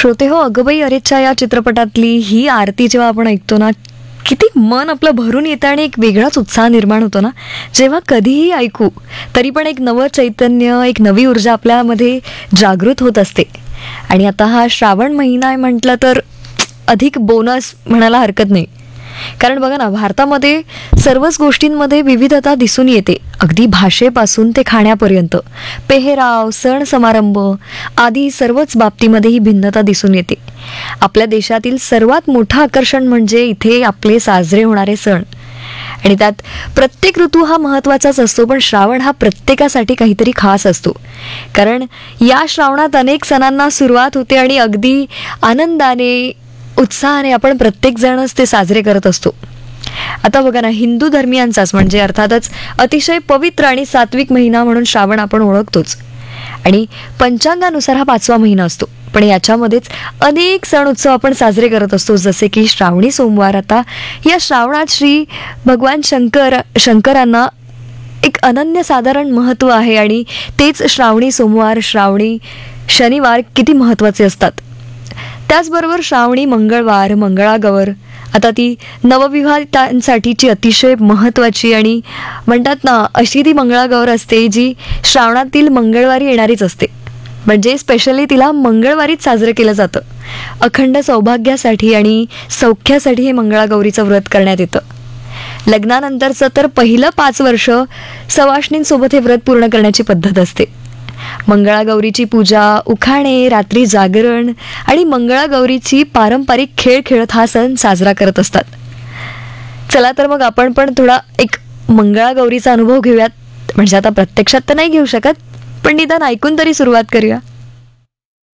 श्रोते हो, अगबाई अरेच्चा या चित्रपटातली ही आरती जेव्हा आपण ऐकतो ना, किती मन आपलं भरून येतं आणि एक वेगळाच उत्साह निर्माण होतो ना. जेव्हा कधीही ऐकू तरी पण एक नवं चैतन्य, एक नवी ऊर्जा आपल्यामध्ये जागृत होत असते. आणि आता हा श्रावण महिना आहे म्हटलं तर अधिक बोनस म्हणायला हरकत नाही. कारण बघा ना, भारतामध्ये सर्वच गोष्टींमध्ये विविधता दिसून येते. अगदी भाषेपासून ते खाण्यापर्यंत, पेहराव, सण समारंभ आदी सर्वच बाबतीमध्ये ही भिन्नता दिसून येते. आपल्या देशातील सर्वात मोठं आकर्षण म्हणजे इथे आपले साजरे होणारे सण. आणि त्यात प्रत्येक ऋतू हा महत्त्वाचाच असतो, पण श्रावण हा प्रत्येकासाठी काहीतरी खास असतो. कारण या श्रावणात अनेक सणांना सुरुवात होते आणि अगदी आनंदाने, उत्साहाने आपण प्रत्येकजणच ते साजरे करत असतो. आता बघा ना, हिंदू धर्मियांचाच म्हणजे अर्थातच अतिशय पवित्र आणि सात्विक महिना म्हणून श्रावण आपण ओळखतोच. आणि पंचांगानुसार हा 5वा महिना असतो. पण याच्यामध्येच अनेक सण उत्सव आपण साजरे करत असतो, जसे की श्रावणी सोमवार. आता या श्रावणात श्री भगवान शंकरांना एक अनन्यसाधारण महत्त्व आहे आणि तेच श्रावणी सोमवार, श्रावणी शनिवार किती महत्त्वाचे असतात. त्याचबरोबर श्रावणी मंगळवार, मंगळागौर आता ती नवविवाहितांसाठीची अतिशय महत्त्वाची आणि म्हणतात ना, अशी ती मंगळागौर असते जी श्रावणातील मंगळवारी येणारीच असते. म्हणजे स्पेशली तिला मंगळवारीच साजरं केलं जातं. अखंड सौभाग्यासाठी आणि सौख्यासाठी हे मंगळागौरीचं व्रत करण्यात येतं. लग्नानंतरचं तर पहिलं 5 वर्ष सवाष्णींसोबत हे व्रत पूर्ण करण्याची पद्धत असते. मंगळागौरीची पूजा, उखाणे, रात्री जागरण आणि मंगळागौरीची पारंपरिक खेळ खेळत हा सण साजरा करत असतात. चला तर मग आपण पण थोडा एक मंगळागौरीचा अनुभव घेऊयात. म्हणजे आता प्रत्यक्षात तर नाही घेऊ शकत, पण निदान ऐकून तरी सुरुवात करूया.